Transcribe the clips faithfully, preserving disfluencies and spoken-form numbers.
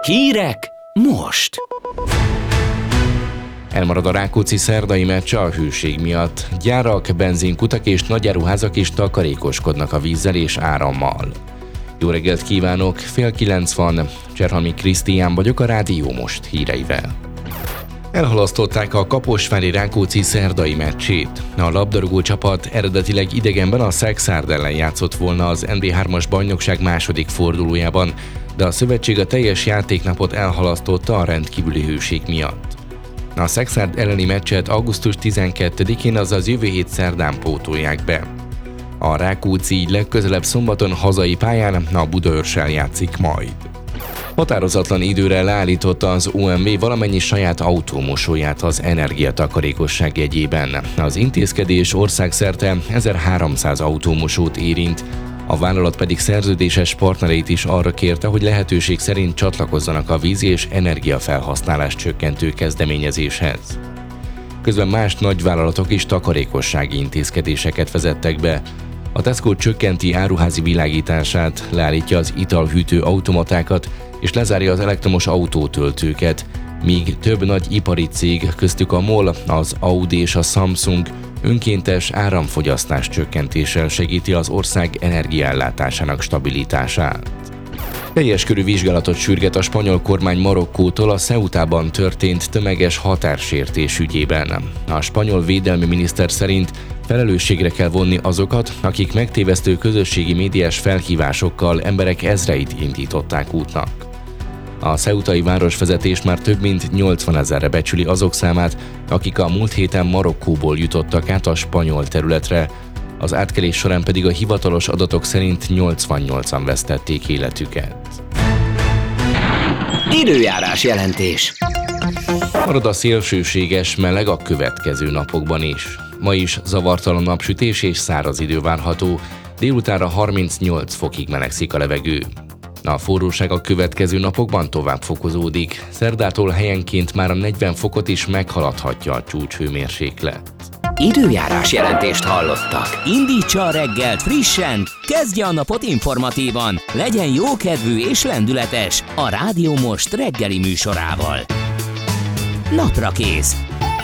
Hírek most! Elmarad a Rákóczi szerdai meccs a hőség miatt. Gyárak, benzinkutak és nagyáruházak is takarékoskodnak a vízzel és árammal. Jó reggelt kívánok, fél kilenc van, Cserhalmi Krisztián vagyok a Rádió Most híreivel. Elhalasztották a kaposvári Rákóczi szerdai meccsét. A labdarúgó csapat eredetileg idegenben a Szekszárd ellen játszott volna az en bé hármas bajnokság második fordulójában, de a szövetség a teljes játéknapot elhalasztotta a rendkívüli hőség miatt. A Szekszárd elleni meccset augusztus tizenkettedikén, azaz jövő hét szerdán pótolják be. A Rákóczi így legközelebb szombaton hazai pályán a Budaörssel játszik majd. Határozatlan időre leállította az o em vé valamennyi saját autómosóját az energiatakarékosság jegyében. Az intézkedés országszerte ezerháromszáz autómosót érint, a vállalat pedig szerződéses partnereit is arra kérte, hogy lehetőség szerint csatlakozzanak a vízi és energiafelhasználás csökkentő kezdeményezéshez. Közben más nagyvállalatok is takarékossági intézkedéseket vezettek be. A Tesco csökkenti áruházi világítását, leállítja az italhűtő automatákat és lezárja az elektromos autótöltőket, míg több nagy ipari cég, köztük a MOL, az Audi és a Samsung önkéntes áramfogyasztás csökkentéssel segíti az ország energiaellátásának stabilitását. Teljes körű vizsgálatot sürget a spanyol kormány Marokkótól a Ceutában történt tömeges határsértés ügyében. A spanyol védelmi miniszter szerint felelősségre kell vonni azokat, akik megtévesztő közösségi médiás felhívásokkal emberek ezreit indították útnak. A ceutai városvezetés már több mint nyolcvanezerre becsüli azok számát, akik a múlt héten Marokkóból jutottak át a spanyol területre, az átkelés során pedig a hivatalos adatok szerint nyolcvannyolcan vesztették életüket. Időjárás jelentés. Marad a szélsőséges meleg a következő napokban is. Ma is zavartalan napsütés és száraz idő várható, délutánra harmincnyolc fokig melegszik a levegő. A forróság a következő napokban tovább fokozódik, szerdától helyenként már a negyven fokot is meghaladhatja a csúcshőmérséklet. Időjárás jelentést hallottak. Indítsa a reggelt frissen, kezdje a napot informatívan, legyen jókedvű és lendületes a Rádió Most reggeli műsorával. Naprakész.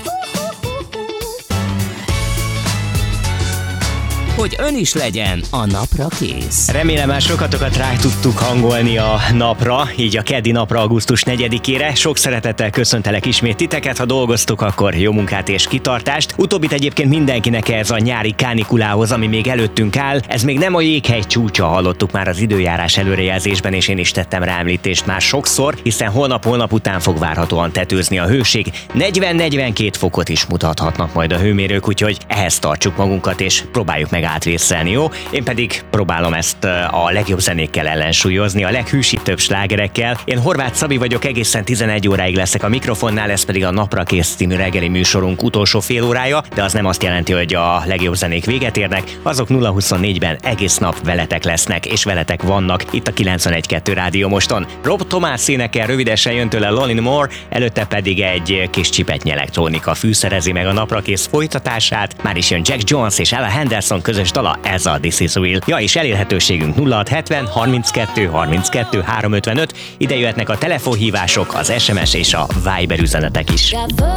Hogy ön is legyen a napra kész. Remélem már sokatokat rá tudtuk hangolni a napra, így a keddi napra, augusztus negyedikére. Sok szeretettel köszöntelek ismét titeket, ha dolgoztok, akkor jó munkát és kitartást. Utóbbit egyébként mindenkinek ez a nyári kánikulához, ami még előttünk áll. Ez még nem a jéghegy csúcsa, hallottuk már az időjárás előrejelzésben, és én is tettem rá említést már sokszor, hiszen holnap-holnap után fog várhatóan tetőzni a hőség. negyven-negyvenkét fokot is mutathatnak majd a hőmérők, úgyhogy ehhez tartsuk magunkat, és próbáljuk meg átvészelni, jó? Én pedig próbálom ezt a legjobb zenékkel ellensúlyozni, a leghűsítőbb slágerekkel. Én Horváth Szabi vagyok, egészen tizenegy óráig leszek a mikrofonnál, ez pedig a Napra Kész című reggeli műsorunk utolsó fél órája, de az nem azt jelenti, hogy a legjobb zenék véget érnek, azok nulla huszonnégyben egész nap veletek lesznek, és veletek vannak itt a kilencvenegy kettő Rádió Moston. Rob Thomas énekel, rövidesen jön tőle Lonely Moore, előtte pedig egy kis csipetnyi elektronika fűszerezi meg a Napra Kész folytatását. Már is jön Jack Jones és Ella Henderson közös dala, ez a This Is Real. Ja, és elérhetőségünk nulla hatszázhetven harminckettő harminckettő háromszázötvenöt. Ide jöhetnek a telefonhívások, az es em es és a Viber üzenetek is.